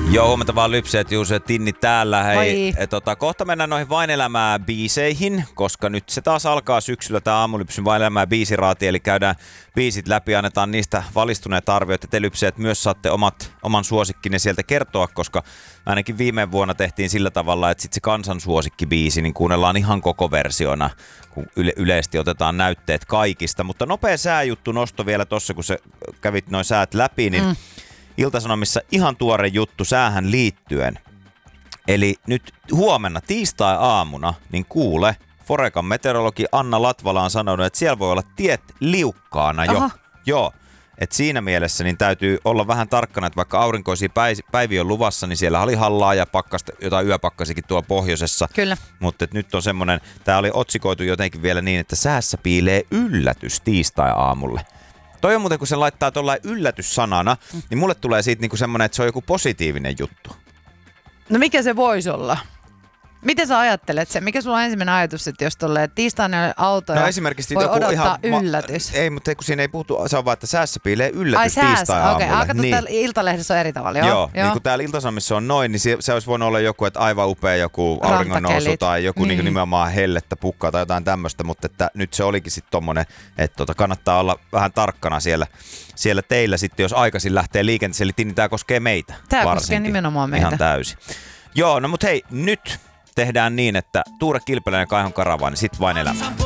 Joo, huomenta vaan Lypseet, Juuso ja Tinni täällä. Hei, Moi. kohta mennään noihin Vain elämää biiseihin, koska nyt se taas alkaa syksyllä tämä Aamulypsyn Vain elämää biisiraati, eli käydään biisit läpi, annetaan niistä valistuneet arviot, ja te Lypseet myös saatte oman suosikkinne sieltä kertoa, koska ainakin viime vuonna tehtiin sillä tavalla, että sitten se kansan suosikkibiisi, niin kuunnellaan ihan koko versiona, kun yleisesti otetaan näytteet kaikista. Mutta nopea sääjuttu nosto vielä tossa, kun sä kävit noin säät läpi, niin Ilta-Sanomissa ihan tuore juttu säähän liittyen. Eli nyt huomenna tiistai-aamuna, niin kuule, Forecan meteorologi Anna Latvala on sanonut, että siellä voi olla tiet liukkaana jo. Aha. Joo. Et siinä mielessä niin täytyy olla vähän tarkkana, että vaikka aurinkoisia päiviä on luvassa, niin siellä oli hallaa ja pakkasta, jotain yöpakkasikin tuolla pohjoisessa. Kyllä. Mutta nyt on semmoinen, tää oli otsikoitu jotenkin vielä niin, että säässä piilee yllätys tiistai-aamulle. Toi on muuten, kun se laittaa tuollain yllätyssanana, niin mulle tulee siitä niinku semmoinen, että se on joku positiivinen juttu. No mikä se voisi olla? Miten sä ajattelet sen? Mikä sulla on ensimmäinen ajatus, että jos tolleen tiistaina oli auto ja esimerkiksi voi joku odottaa ihan yllätys? Ei, mutta kun siinä ei puhutu, se on vaan, että säässä piilee yllätys Ai säässä, tiistai-aamulle. okei. Niin. Täällä Iltalehdessä on eri tavalla, joo. Niin kun täällä Ilta-Sanomissa on noin, niin se olisi voinut olla joku, että aivan upea joku auringonnousu tai joku niin. Nimenomaan hellettä pukkaa tai jotain tämmöistä, mutta että nyt se olikin sitten tommonen, että kannattaa olla vähän tarkkana siellä teillä sitten, jos aikaisin lähtee liikenteeseen, eli tämä koskee meitä. Tämä varsinkin. koskee nimenomaan meitä. Ihan täysin. Joo, no mut hei, nyt tehdään niin, että Tuure Kilpeläinen ja Kaihon Karavaani, sit Vain elämää.